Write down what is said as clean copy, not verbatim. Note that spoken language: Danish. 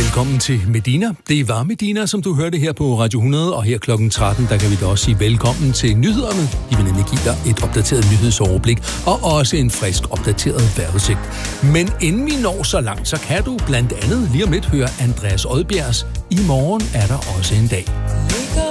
Velkommen til Medina. Det var Medina, som du hørte her på Radio 100, og her klokken 13, der kan vi da også sige velkommen til nyhederne. De vil nemlig give dig et opdateret nyhedsoverblik, og også en frisk opdateret vejrudsigt. Men inden vi når så langt, så kan du blandt andet lige om lidt høre Andreas Odbjergs "I morgen er der også en dag".